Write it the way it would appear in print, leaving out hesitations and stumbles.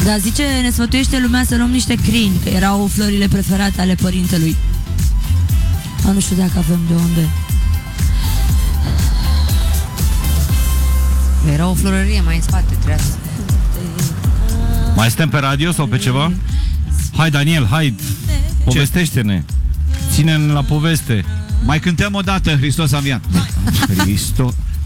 Da, zice, ne sfătuiește lumea să luăm niște crini, că erau florile preferate ale părintelui. Nu știu dacă avem de unde. Era o florărie mai în spate, trebuia să... Mai suntem pe radio sau pe ceva? Hai, Daniel, hai, povestește-ne. Ține-ne la poveste. Mai cântăm o dată, Hristos a înviat.